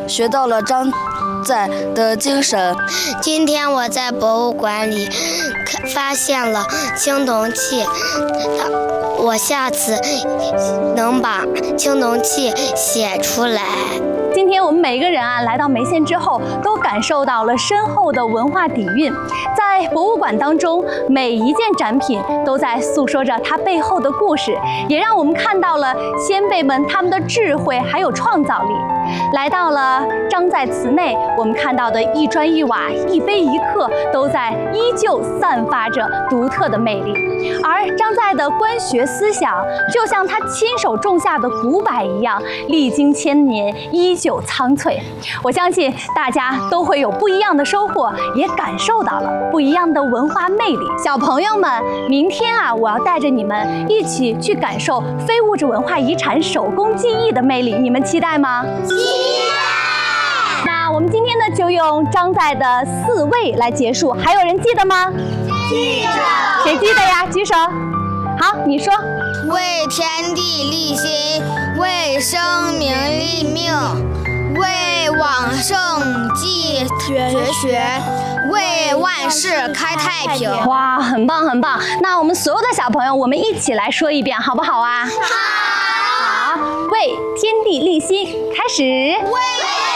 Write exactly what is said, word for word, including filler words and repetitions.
学到了张载的精神。 今天我在博物馆里发现了青铜器，我下次能把青铜器写出来。 今天我们每个人啊，来到眉县之后，都感受到了深厚的文化底蕴。在博物馆当中，每一件展品都在诉说着它背后的故事，也让我们看到了先辈们他们的智慧还有创造力。来到了张载祠内，我们看到的一砖一瓦、一碑一刻，都在依旧散发着独特的魅力。而张载的官学思想，就像他亲手种下的古柏一样，历经千年，依旧苍翠。我相信大家都会有不一样的收获，也感受到了不一样的文化魅力。小朋友们，明天啊，我要带着你们一起去感受非物质文化遗产手工技艺的魅力，你们期待吗？ 期待！ 那我们今天呢，就用张载的四为来结束，还有人记得吗？ 记得。 谁记得呀？举手。好，你说。 为天地立心，为生民立命，为往圣继绝学，为万世开太平。 哇，很棒很棒！那我们所有的小朋友，我们一起来说一遍，好不好啊？ 好。 好，为天地立心，开始。 为